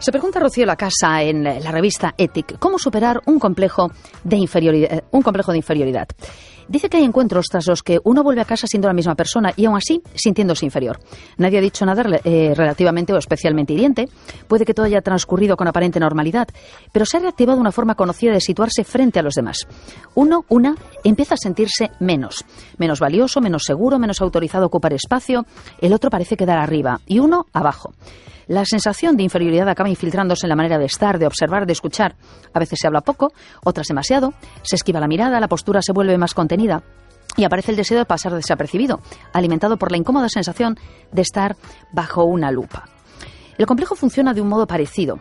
Se pregunta Rocío Lacasa en la revista Ethic cómo superar un complejo de inferioridad. Dice que hay encuentros tras los que uno vuelve a casa siendo la misma persona y aún así sintiéndose inferior. Nadie ha dicho nada relativamente o especialmente hiriente. Puede que todo haya transcurrido con aparente normalidad, pero se ha reactivado una forma conocida de situarse frente a los demás. Una empieza a sentirse menos valioso, menos seguro, menos autorizado a ocupar espacio. El otro parece quedar arriba y uno abajo. La sensación de inferioridad acaba infiltrándose en la manera de estar, de observar, de escuchar. A veces se habla poco, otras demasiado, se esquiva la mirada, la postura se vuelve más contenida y aparece el deseo de pasar desapercibido, alimentado por la incómoda sensación de estar bajo una lupa. El complejo funciona de un modo parecido.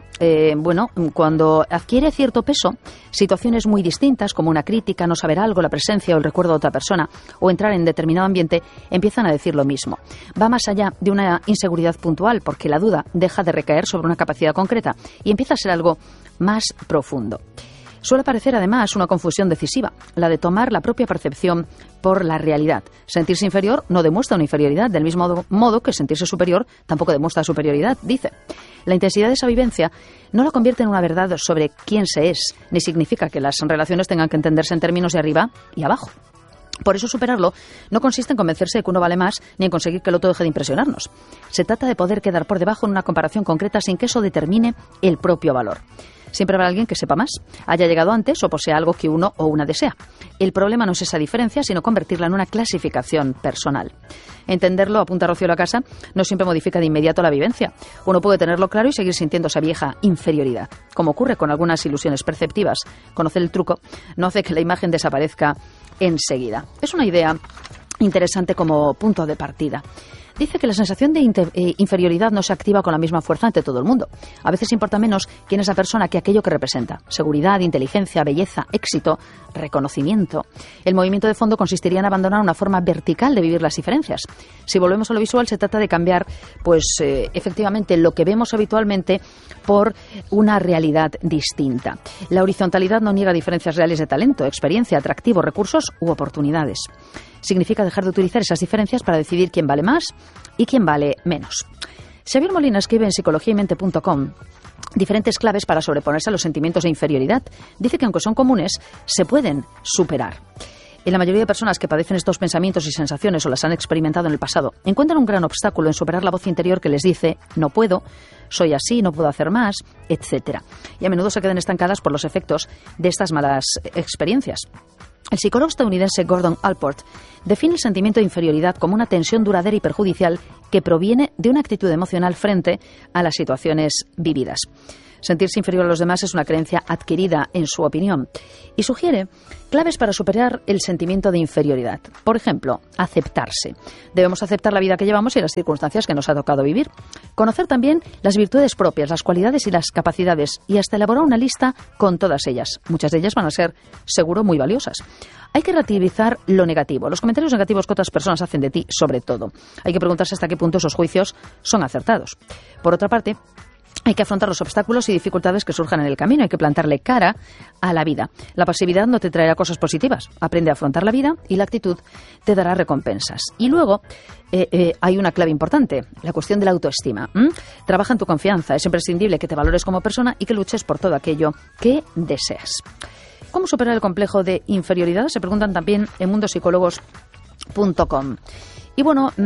Cuando adquiere cierto peso, situaciones muy distintas, como una crítica, no saber algo, la presencia o el recuerdo de otra persona, o entrar en determinado ambiente, empiezan a decir lo mismo. Va más allá de una inseguridad puntual, porque la duda deja de recaer sobre una capacidad concreta y empieza a ser algo más profundo. Suele aparecer además una confusión decisiva, la de tomar la propia percepción por la realidad. Sentirse inferior no demuestra una inferioridad, del mismo modo que sentirse superior tampoco demuestra superioridad, dice. La intensidad de esa vivencia no la convierte en una verdad sobre quién se es, ni significa que las relaciones tengan que entenderse en términos de arriba y abajo. Por eso superarlo no consiste en convencerse de que uno vale más ni en conseguir que el otro deje de impresionarnos. Se trata de poder quedar por debajo en una comparación concreta sin que eso determine el propio valor. Siempre habrá alguien que sepa más, haya llegado antes o posea algo que uno o una desea. El problema no es esa diferencia, sino convertirla en una clasificación personal. Entenderlo, apunta Rocío Lacasa, no siempre modifica de inmediato la vivencia. Uno puede tenerlo claro y seguir sintiendo esa vieja inferioridad. Como ocurre con algunas ilusiones perceptivas, conocer el truco no hace que la imagen desaparezca enseguida. Es una idea interesante como punto de partida. Dice que la sensación de inferioridad no se activa con la misma fuerza ante todo el mundo. A veces importa menos quién es la persona que aquello que representa. Seguridad, inteligencia, belleza, éxito, reconocimiento. El movimiento de fondo consistiría en abandonar una forma vertical de vivir las diferencias. Si volvemos a lo visual, se trata de cambiar, efectivamente, lo que vemos habitualmente por una realidad distinta. La horizontalidad no niega diferencias reales de talento, experiencia, atractivo, recursos u oportunidades. Significa dejar de utilizar esas diferencias para decidir quién vale más y quién vale menos. Xavier Molina escribe en psicologiaymente.com diferentes claves para sobreponerse a los sentimientos de inferioridad. Dice que aunque son comunes, se pueden superar. En la mayoría de personas que padecen estos pensamientos y sensaciones o las han experimentado en el pasado, encuentran un gran obstáculo en superar la voz interior que les dice no puedo, soy así, no puedo hacer más, etc. Y a menudo se quedan estancadas por los efectos de estas malas experiencias. El psicólogo estadounidense Gordon Allport define el sentimiento de inferioridad como una tensión duradera y perjudicial que proviene de una actitud emocional frente a las situaciones vividas. Sentirse inferior a los demás es una creencia adquirida, en su opinión, y sugiere claves para superar el sentimiento de inferioridad. Por ejemplo, aceptarse. Debemos aceptar la vida que llevamos y las circunstancias que nos ha tocado vivir. Conocer también las virtudes propias, las cualidades y las capacidades, y hasta elaborar una lista con todas ellas. Muchas de ellas van a ser, seguro, muy valiosas. Hay que relativizar lo negativo, los comentarios negativos que otras personas hacen de ti, sobre todo. Hay que preguntarse hasta qué punto esos juicios son acertados. Por otra parte, hay que afrontar los obstáculos y dificultades que surjan en el camino. Hay que plantarle cara a la vida. La pasividad no te traerá cosas positivas. Aprende a afrontar la vida y la actitud te dará recompensas. Y luego hay una clave importante, la cuestión de la autoestima. Trabaja en tu confianza. Es imprescindible que te valores como persona y que luches por todo aquello que deseas. ¿Cómo superar el complejo de inferioridad? Se preguntan también en mundopsicólogos.com. Y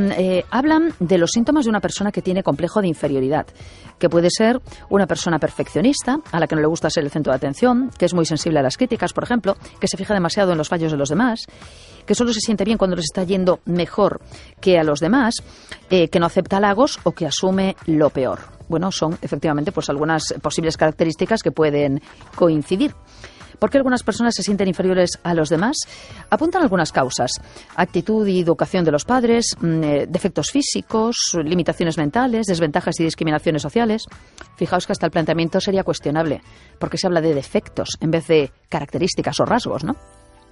hablan de los síntomas de una persona que tiene complejo de inferioridad, que puede ser una persona perfeccionista, a la que no le gusta ser el centro de atención, que es muy sensible a las críticas, por ejemplo, que se fija demasiado en los fallos de los demás, que solo se siente bien cuando les está yendo mejor que a los demás, que no acepta halagos o que asume lo peor. Bueno, son efectivamente algunas posibles características que pueden coincidir. ¿Por qué algunas personas se sienten inferiores a los demás? Apuntan algunas causas: actitud y educación de los padres, defectos físicos, limitaciones mentales, desventajas y discriminaciones sociales. Fijaos que hasta el planteamiento sería cuestionable, porque se habla de defectos en vez de características o rasgos, ¿no?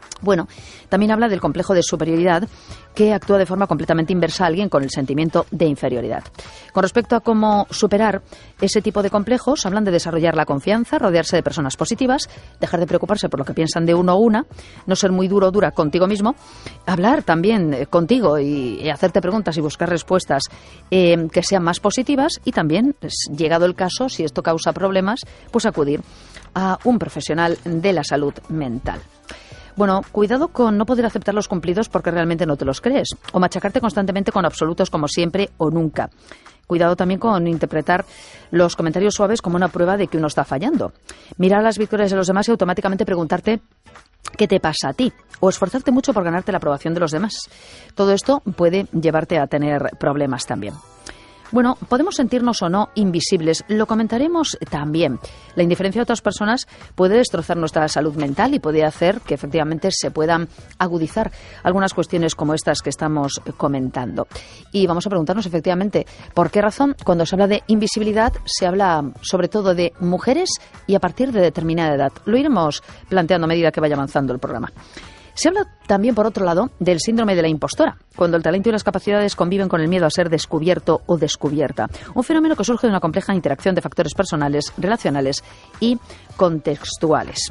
Bueno, también habla del complejo de superioridad que actúa de forma completamente inversa a alguien con el sentimiento de inferioridad. Con respecto a cómo superar ese tipo de complejos, hablan de desarrollar la confianza, rodearse de personas positivas, dejar de preocuparse por lo que piensan de uno o una, no ser muy duro o dura contigo mismo, hablar también contigo y hacerte preguntas y buscar respuestas que sean más positivas y también, pues, llegado el caso, si esto causa problemas, pues acudir a un profesional de la salud mental. Bueno, cuidado con no poder aceptar los cumplidos porque realmente no te los crees, o machacarte constantemente con absolutos como siempre o nunca. Cuidado también con interpretar los comentarios suaves como una prueba de que uno está fallando. Mirar las victorias de los demás y automáticamente preguntarte qué te pasa a ti, o esforzarte mucho por ganarte la aprobación de los demás. Todo esto puede llevarte a tener problemas también. Bueno, podemos sentirnos o no invisibles, lo comentaremos también. La indiferencia de otras personas puede destrozar nuestra salud mental y puede hacer que efectivamente se puedan agudizar algunas cuestiones como estas que estamos comentando. Y vamos a preguntarnos efectivamente por qué razón cuando se habla de invisibilidad se habla sobre todo de mujeres y a partir de determinada edad. Lo iremos planteando a medida que vaya avanzando el programa. Se habla también, por otro lado, del síndrome de la impostora, cuando el talento y las capacidades conviven con el miedo a ser descubierto o descubierta. Un fenómeno que surge de una compleja interacción de factores personales, relacionales y contextuales.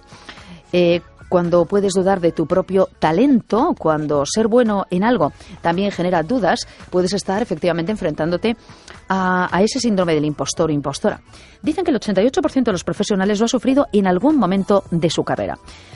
Cuando puedes dudar de tu propio talento, cuando ser bueno en algo también genera dudas, puedes estar efectivamente enfrentándote a ese síndrome del impostor o impostora. Dicen que el 88% de los profesionales lo ha sufrido en algún momento de su carrera.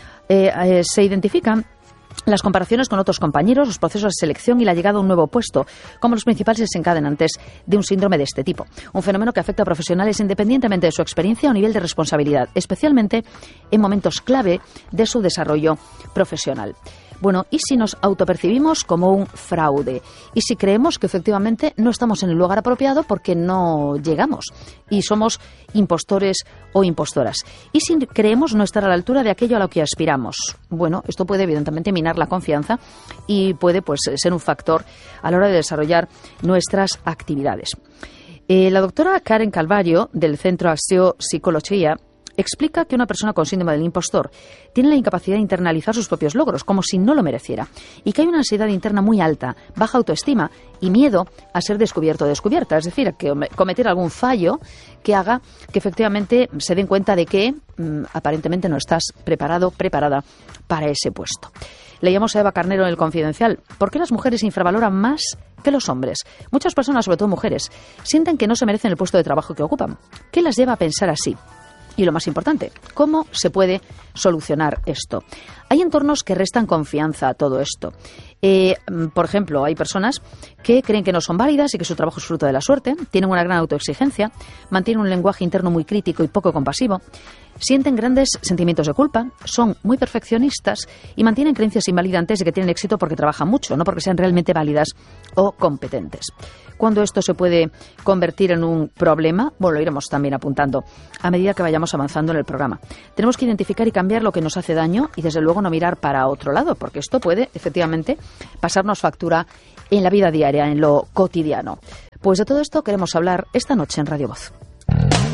Se identifican las comparaciones con otros compañeros, los procesos de selección y la llegada a un nuevo puesto como los principales desencadenantes de un síndrome de este tipo. Un fenómeno que afecta a profesionales independientemente de su experiencia o nivel de responsabilidad, especialmente en momentos clave de su desarrollo profesional. Bueno, ¿y si nos autopercibimos como un fraude? ¿Y si creemos que efectivamente no estamos en el lugar apropiado porque no llegamos y somos impostores o impostoras? ¿Y si creemos no estar a la altura de aquello a lo que aspiramos? Bueno, esto puede evidentemente minar la confianza y puede, pues, ser un factor a la hora de desarrollar nuestras actividades. La doctora Karen Calvario, del Centro Acció Psicología, explica que una persona con síndrome del impostor tiene la incapacidad de internalizar sus propios logros, como si no lo mereciera, y que hay una ansiedad interna muy alta, baja autoestima y miedo a ser descubierto o descubierta, es decir, a que cometer algún fallo que haga que efectivamente se den cuenta de que aparentemente no estás preparado, preparada para ese puesto. Leíamos a Eva Carnero en El Confidencial. ¿Por qué las mujeres infravaloran más que los hombres? Muchas personas, sobre todo mujeres, sienten que no se merecen el puesto de trabajo que ocupan. ¿Qué las lleva a pensar así? Y lo más importante, ¿cómo se puede solucionar esto? Hay entornos que restan confianza a todo esto. Por ejemplo, hay personas que creen que no son válidas y que su trabajo es fruto de la suerte, tienen una gran autoexigencia, mantienen un lenguaje interno muy crítico y poco compasivo, sienten grandes sentimientos de culpa, son muy perfeccionistas y mantienen creencias invalidantes de que tienen éxito porque trabajan mucho, no porque sean realmente válidas o competentes. ¿Cuándo esto se puede convertir en un problema? Bueno, lo iremos también apuntando a medida que vayamos avanzando en el programa. Tenemos que identificar y cambiar lo que nos hace daño y desde luego no mirar para otro lado, porque esto puede efectivamente pasarnos factura en la vida diaria, en lo cotidiano. Pues de todo esto queremos hablar esta noche en Radio Voz.